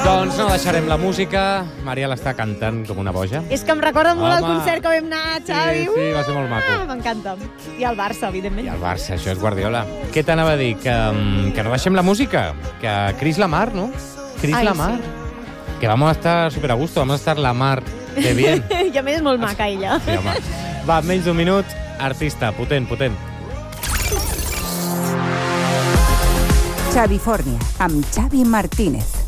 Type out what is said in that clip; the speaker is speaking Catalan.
Doncs no deixarem la música. Marià l'està cantant com una boja. És que em recorda molt el concert que vam anar, Xavi. Sí, va ser molt maco. M'encanta. I el Barça, evidentment. I el Barça, això és Guardiola. Què t'anava a dir? Que no deixem la música. Que Cris Lamar, ¿no? Cris Lamar. Sí. Que vamos a estar súper a gusto, vamos a estar la mar de bien. I a més és molt maca, ella. Sí, home. Va, menys d'un minut. Artista, potent, potent. Xavi Fornia, amb Xavi Martínez.